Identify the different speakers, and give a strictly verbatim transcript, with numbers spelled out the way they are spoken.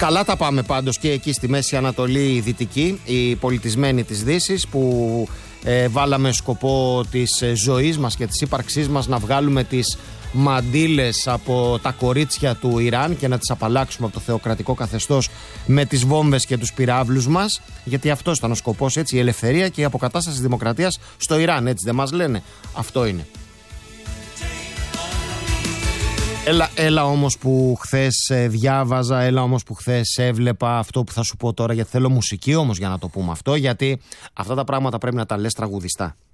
Speaker 1: Καλά τα πάμε πάντως και εκεί στη Μέση Ανατολή, η Δυτική, η πολιτισμένη της Δύσης, που ε, βάλαμε σκοπό της ε, ζωής μας και της ύπαρξής μας να βγάλουμε τις μαντήλες από τα κορίτσια του Ιράν και να τις απαλλάξουμε από το θεοκρατικό καθεστώς με τις βόμβες και τους πυράβλους μας, γιατί αυτός ήταν ο σκοπός, έτσι, η ελευθερία και η αποκατάσταση της δημοκρατίας στο Ιράν, έτσι δεν μας λένε? Αυτό είναι. Έλα, έλα όμως που χθες ε, διάβαζα, έλα όμως που χθες έβλεπα αυτό που θα σου πω τώρα, γιατί θέλω μουσική όμως για να το πούμε αυτό, γιατί αυτά τα πράγματα πρέπει να τα λες τραγουδιστά.